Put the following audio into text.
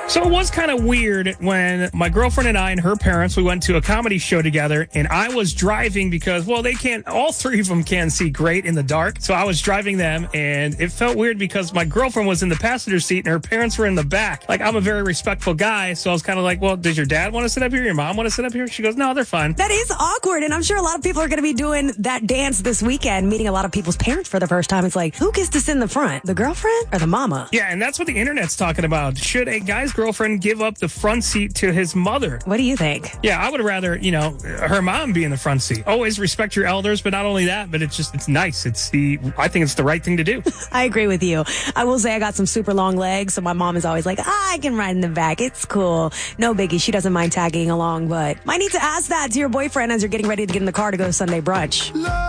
So it was kind of weird when my girlfriend and I and her parents, we went to a comedy show together, and I was driving because, well, all three of them can see great in the dark. So I was driving them, and it felt weird because my girlfriend was in the passenger seat and her parents were in the back. Like, I'm a very respectful guy, so I was kind of like, well, does your dad want to sit up here? Your mom want to sit up here? She goes, no, they're fine. That is awkward, and I'm sure a lot of people are going to be doing that dance this weekend, meeting a lot of people's parents for the first time. It's like, who gets to sit in the front, the girlfriend or the mama? Yeah, and that's what the internet's talking about. Should a guy's girlfriend give up the front seat to his mother? What do you think? Yeah, I would rather, her mom be in the front seat. Always respect your elders, but not only that, but it's nice. I think it's the right thing to do. I agree with you. I will say I got some super long legs, so my mom is always like, I can ride in the back. It's cool. No biggie. She doesn't mind tagging along, but might need to ask that to your boyfriend as you're getting ready to get in the car to go to Sunday brunch.